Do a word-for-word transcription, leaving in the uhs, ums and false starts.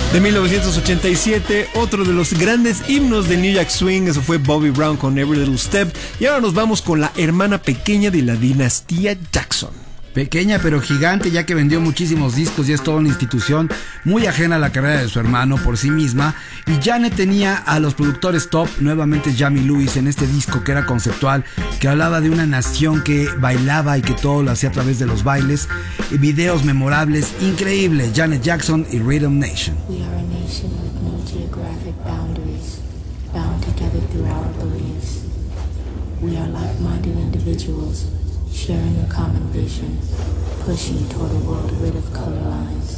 De mil novecientos ochenta y siete, otro de los grandes himnos del New Jack Swing, eso fue Bobby Brown con Every Little Step. Y ahora nos vamos con la hermana pequeña de la dinastía Jackson. Pequeña pero gigante, ya que vendió muchísimos discos y es toda una institución muy ajena a la carrera de su hermano por sí misma. Y Janet tenía a los productores top, nuevamente Jamie Lewis, en este disco que era conceptual, que hablaba de una nación que bailaba y que todo lo hacía a través de los bailes, y videos memorables, increíble. Janet Jackson y Rhythm Nation. We are a nation with no geographic boundaries, bound together through our beliefs. We are like-minded individuals, sharing a common vision, pushing toward a world rid of color lines.